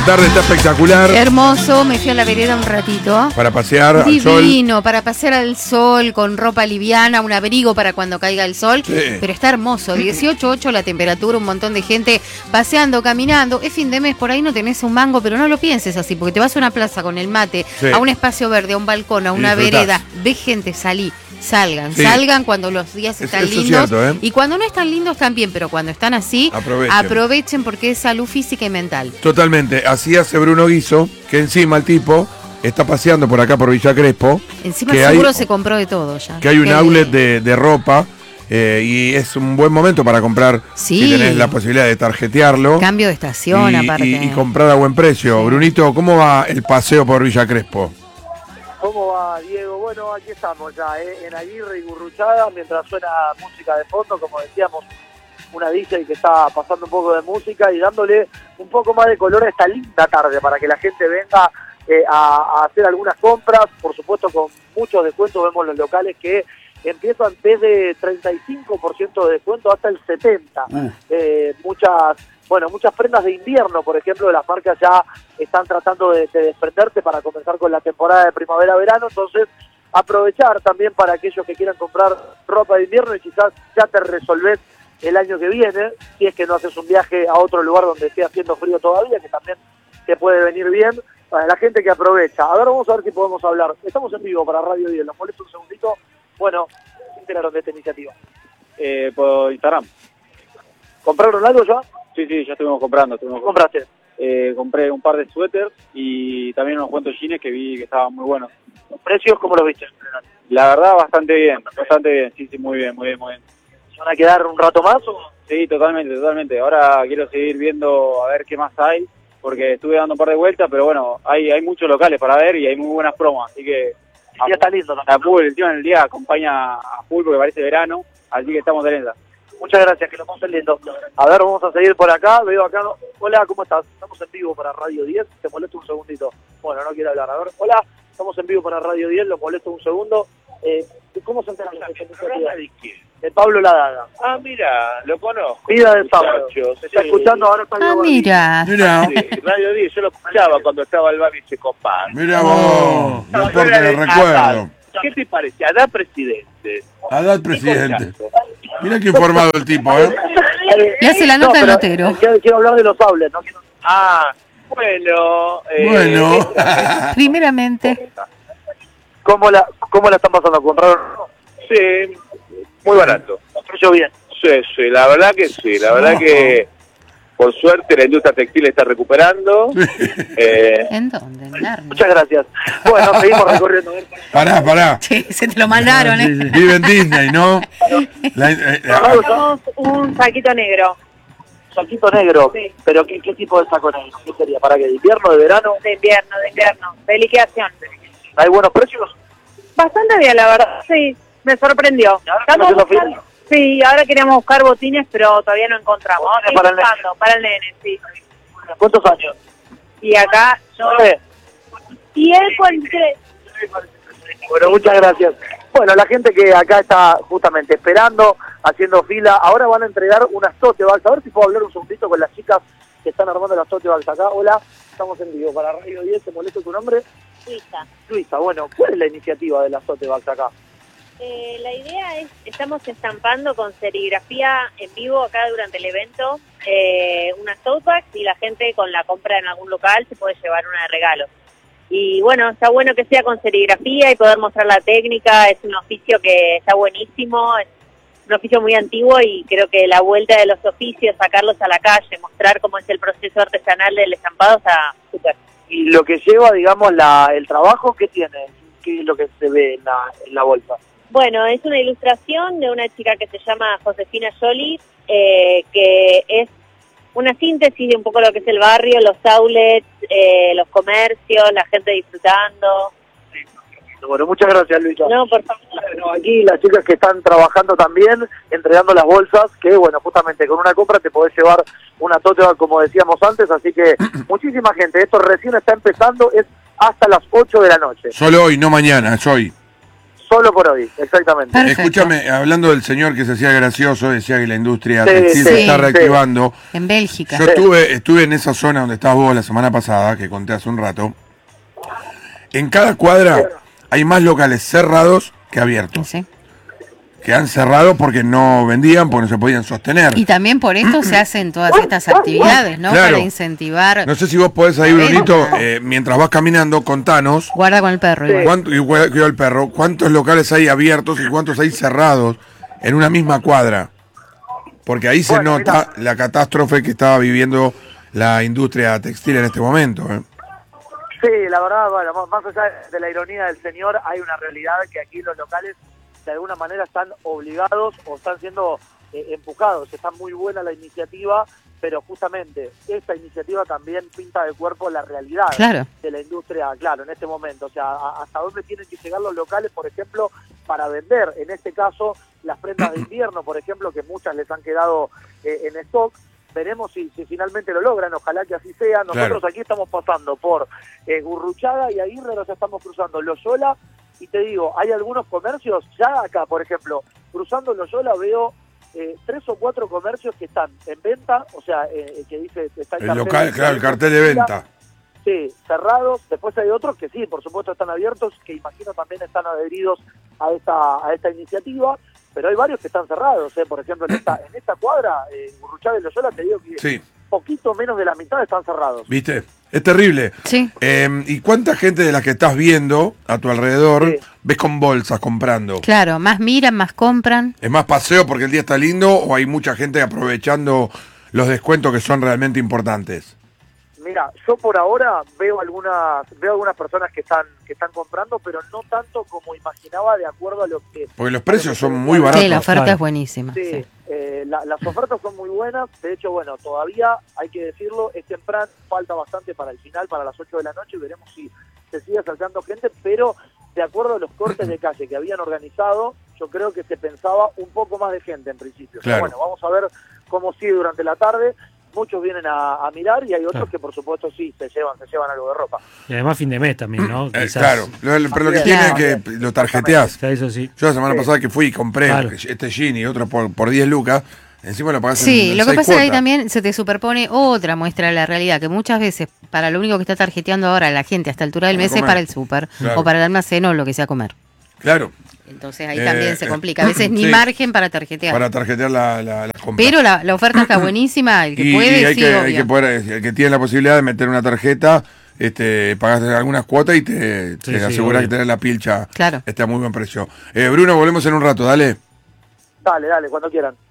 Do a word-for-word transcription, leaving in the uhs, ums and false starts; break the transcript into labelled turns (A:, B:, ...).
A: La tarde está espectacular.
B: Hermoso, me fui a la vereda un ratito.
A: Para pasear al sol.
B: Divino, para pasear al sol con ropa liviana, un abrigo para cuando caiga el sol.
A: Sí.
B: Pero está hermoso, dieciocho ocho la temperatura, un montón de gente paseando, caminando. Es fin de mes, por ahí no tenés un mango, pero no lo pienses así, porque te vas a una plaza con el mate,
A: Sí.
B: a un espacio verde, a un balcón, a una
A: disfrutás.
B: vereda. De gente, salí. Salgan,
A: Sí.
B: salgan cuando los días
A: Es-
B: están
A: eso es
B: lindos.
A: cierto, ¿eh?
B: Y cuando no están lindos también, pero cuando están así,
A: Aprovechen.
B: aprovechen porque es salud física y mental.
A: Totalmente. Así hace Bruno Guiso, que encima el tipo está paseando por acá por Villa Crespo.
B: Encima
A: que
B: seguro
A: hay,
B: se compró de todo ya.
A: Que hay un
B: Qué
A: outlet
B: lindo.
A: de, de ropa eh, y es un buen momento para comprar.
B: Sí.
A: Si tenés la posibilidad de tarjetearlo.
B: Cambio de estación,
A: y,
B: aparte.
A: y- y comprar a buen precio.
B: Sí.
A: Brunito, ¿cómo va el paseo por Villa Crespo?
C: ¿Cómo va, Diego? Bueno, aquí estamos ya, ¿eh? En Aguirre y Gurruchaga, mientras suena música de fondo, como decíamos, una D J que está pasando un poco de música y dándole un poco más de color a esta linda tarde para que la gente venga eh, a, a hacer algunas compras, por supuesto con muchos descuentos. Vemos los locales que empiezan desde treinta y cinco por ciento de descuento hasta el setenta por ciento.
A: Uh.
C: Eh, muchas, bueno, muchas prendas de invierno, por ejemplo, de las marcas ya están tratando de, de desprenderse para comenzar con la temporada de primavera-verano, entonces aprovechar también para aquellos que quieran comprar ropa de invierno y quizás ya te resolvés el año que viene, si es que no haces un viaje a otro lugar donde esté haciendo frío todavía, que también te puede venir bien, para la gente que aprovecha. A ver, vamos a ver si podemos hablar. Estamos en vivo para Radio diez, ¿los molesto un segundito? Bueno, ¿se enteraron de esta iniciativa?
D: Eh, por Instagram.
C: ¿Compraron algo ya?
D: Sí, sí, ya estuvimos comprando. Estuvimos
C: ¿Qué compraste?
D: Eh, compré un par de suéteres y también unos cuantos jeans que vi que estaban muy buenos.
C: ¿Los precios cómo los viste?
D: La verdad, bastante bien, bastante bien. Sí, sí, muy bien, muy bien, muy bien.
C: ¿Se van a quedar un rato más o...?
D: Sí, totalmente, totalmente. Ahora quiero seguir viendo a ver qué más hay, porque estuve dando un par de vueltas, pero bueno, hay hay muchos locales para ver y hay muy buenas promos, así que...
C: Ya está lindo, ¿no?
D: A full, encima en el día acompaña a full porque parece verano, así que estamos de lenta.
C: Muchas gracias, que lo pasen lindo. A ver, vamos a seguir por acá. Veo acá. Hola, ¿cómo estás? Estamos en vivo para Radio diez. Te molesto un segundito. Bueno, no quiero hablar. A ver, hola. Estamos en vivo para Radio diez. Lo molesto un segundo. Eh, ¿Cómo se enteraron de esta iniciativa?
E: ¿De quién?
C: De Pablo Ladaga.
E: Ah, mira, lo conozco.
C: Vida del sábado.
E: Muchachos,
C: Se está
E: sí.
C: escuchando ahora. Está
B: Ah,
C: Diego Gordillo.
B: mira.
A: Mira,
E: Sí, Radio diez, yo lo escuchaba cuando estaba el Babi y se comparte.
A: mira vos,
E: No,
A: no porque
E: era
A: lo
E: de
A: recuerdo.
E: Adán. ¿Qué te parece? Adán presidente.
A: Adán presidente.
E: Corchazo.
A: Mira qué informado el tipo, ¿eh?
C: Eh,
B: Le hace la nota al
C: pero,
B: notero.
C: eh, Quiero, quiero hablar de los outlets, ¿no? Quiero-
E: Ah, bueno. eh,
A: Bueno.
B: Primeramente,
C: ¿Cómo la, ¿Cómo la están pasando? ¿Compraron?
E: Sí, muy barato.
C: Yo bien.
E: Sí, sí, la verdad que sí. La verdad que, por suerte, la industria textil está recuperando. Eh,
B: ¿en dónde? En Narnia.
C: Muchas gracias. Bueno, seguimos recorriendo.
A: Pará, pará.
B: Sí, se te lo mandaron, ¿eh?
A: Vive en Disney, ¿no? La- eh, eh,
F: Tenemos un saquito negro
C: Saquito negro.
F: Sí.
C: ¿Pero qué, qué tipo de saco negro? ¿Qué sería? ¿Para qué? ¿De invierno, de verano?
F: de invierno, de invierno, de liquidación.
C: ¿Hay buenos precios?
F: Bastante bien, la verdad. Sí, me sorprendió.
C: ¿Y ahora
F: Estamos
C: están haciendo
F: buscando- Sí, ahora queríamos buscar botines, pero todavía no encontramos.
C: Botines
F: Estoy
C: para el nene.
F: buscando, para el nene, sí.
C: ¿Cuántos años?
F: Y acá yo...
C: Nueve.
F: Y él cuarenta y tres.
C: Bueno, muchas gracias. Bueno, la gente que acá está justamente esperando, haciendo fila, ahora van a entregar unas tote bags. A ver si puedo hablar un segundito con las chicas que están armando las tote bags acá. Hola, estamos en vivo para Radio diez. ¿Te molesto tu nombre?
G: Luisa.
C: Luisa, bueno, ¿cuál es la iniciativa de las tote bags acá?
G: Eh, la idea es, estamos estampando con serigrafía en vivo acá durante el evento eh, unas tote bags y la gente con la compra en algún local se puede llevar una de regalo. Y bueno, está bueno que sea con serigrafía y poder mostrar la técnica, es un oficio que está buenísimo, es un oficio muy antiguo y creo que la vuelta de los oficios, sacarlos a la calle, mostrar cómo es el proceso artesanal del estampado está súper.
C: Y lo que lleva, digamos, la, el trabajo, ¿qué tiene? ¿Qué es lo que se ve en la, en la bolsa?
G: Bueno, es una ilustración de una chica que se llama Josefina Jolie, eh, que es una síntesis de un poco lo que es el barrio, los outlets, eh, los comercios, la gente disfrutando.
C: Bueno, muchas gracias, Luisa.
G: No, por favor.
C: Bueno, aquí las chicas que están trabajando también, entregando las bolsas, que bueno, justamente con una compra te podés llevar una tote bag, como decíamos antes, así que muchísima gente. Esto recién está empezando, es hasta las ocho de la noche.
A: Solo hoy, no mañana, es hoy.
C: Solo por hoy, exactamente.
B: Perfecto.
A: Escúchame, hablando del señor que se hacía gracioso, decía que la industria
C: Sí,
A: textil
C: sí,
A: se está
C: sí.
A: reactivando.
B: En Bélgica.
A: Yo estuve, estuve en esa zona donde estabas vos la semana pasada, que conté hace un rato. En cada cuadra hay más locales cerrados que abiertos.
B: Sí.
A: Que han cerrado porque no vendían, porque no se podían sostener.
B: Y también por esto se hacen todas estas actividades, ¿no?
A: Claro.
B: Para incentivar.
A: No sé si vos podés ahí,
B: La
A: Brunito,
B: venta.
A: eh, mientras vas caminando, contanos.
B: Guarda con el perro igual.
A: ¿Cuánto, y cuida- cuida el perro, ¿cuántos locales hay abiertos y cuántos hay cerrados en una misma cuadra? Porque ahí se
C: Bueno,
A: nota la catástrofe que estaba viviendo la industria textil en este momento. ¿eh?
C: Sí, la verdad, bueno, más- más allá de la ironía del señor, hay una realidad que aquí los locales de alguna manera están obligados o están siendo eh, empujados. Está muy buena la iniciativa, pero justamente esta iniciativa también pinta de cuerpo la realidad
B: Claro.
C: de la industria, claro, en este momento. O sea, a- hasta dónde tienen que llegar los locales, por ejemplo, para vender, en este caso, las prendas de invierno, por ejemplo, que muchas les han quedado eh, en stock. Veremos si, si finalmente lo logran, ojalá que así sea. Nosotros
A: Claro.
C: aquí estamos pasando por eh, Gurruchaga y Aguirre, nos estamos cruzando Loyola, y te digo, hay algunos comercios, ya acá, por ejemplo, cruzando Loyola veo eh, tres o cuatro comercios que están en venta, o sea, eh, que dice... Está
A: El local, claro, el cartel de venta.
C: Sí, cerrados. Después hay otros que sí, por supuesto están abiertos, que imagino también están adheridos a esta a esta iniciativa, pero hay varios que están cerrados. ¿eh? Por ejemplo, en esta en esta cuadra, en Gurruchaga y Loyola, te digo que
A: Sí,
C: poquito menos de la mitad están cerrados.
A: ¿viste? Es terrible.
B: Sí.
A: Eh, ¿Y cuánta gente de las que estás viendo a tu alrededor
C: Sí.
A: ves con bolsas comprando?
B: Claro, más miran, más compran.
A: ¿Es más paseo porque el día está lindo o hay mucha gente aprovechando los descuentos que son realmente importantes?
C: Mira, yo por ahora veo algunas veo algunas personas que están que están comprando, pero no tanto como imaginaba, de acuerdo a lo que...
A: Porque los precios son muy
B: Sí,
A: baratos.
B: la oferta
H: claro.
B: es buenísima.
C: Sí,
B: Sí.
C: eh, la- las ofertas son muy buenas. De hecho, bueno, todavía hay que decirlo, es temprano, falta bastante para el final, para las ocho de la noche, y veremos si se sigue acercando gente, pero de acuerdo a los cortes de calle que habían organizado, yo creo que se pensaba un poco más de gente en principio.
A: Claro.
C: Pero bueno, vamos a ver cómo sigue durante la tarde. Muchos vienen a, a mirar y hay otros
H: Claro.
C: que por supuesto sí se llevan se llevan algo de ropa.
H: Y además fin de mes también, ¿no?
A: Eh,
H: Quizás.
A: claro, lo- pero lo que
C: Claro.
A: tiene es que lo tarjeteás.
H: O sea, eso sí.
A: Yo la semana
C: Sí.
A: pasada que fui y compré
H: Claro.
A: este jean y otro por, por diez lucas, encima lo pagás en
B: Sí,
A: en
B: lo que
A: seis
B: pasa es que ahí
A: cuotas.
B: también se te superpone otra muestra de la realidad, que muchas veces para lo único que está tarjeteando ahora la gente a esta altura del
A: Para
B: mes es
A: comer.
B: para el súper
A: Claro.
B: o para el almacén o lo que sea comer.
A: Claro,
B: Entonces ahí
A: Eh,
B: también se
A: eh,
B: complica. A veces ni
A: sí.
B: margen para tarjetear.
A: para tarjetear la, la, las compras.
B: Pero la, la oferta está buenísima, el que
A: y,
B: puede,
A: y hay,
B: sí,
A: que,
B: obvio.
A: hay que poder, el que tiene la posibilidad de meter una tarjeta, este, pagas algunas cuotas y te, te
H: Sí, sí,
A: aseguras
H: obvio.
A: que tenés la pilcha
B: Claro.
A: este, a muy buen precio. Eh, Bruno, volvemos en un rato, dale.
C: Dale, dale, cuando quieran.